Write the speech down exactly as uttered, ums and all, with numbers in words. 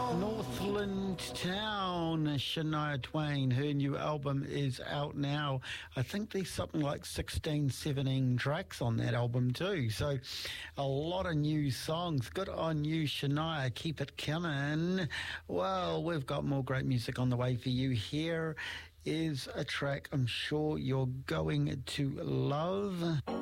Northland Town, Shania Twain. Her new album is out now. I think there's something like sixteen, seventeen tracks on that album too. So a lot of new songs. Good on you, Shania. Keep it coming. Well, we've got more great music on the way for you. Here is a track I'm sure you're going to love.